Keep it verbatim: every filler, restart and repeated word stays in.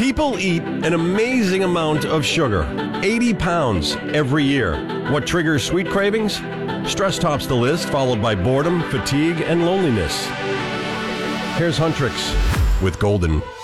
People eat an amazing amount of sugar, eighty pounds every year. What triggers sweet cravings? Stress tops the list, followed by boredom, fatigue, and loneliness. Here's Huntrix with Golden.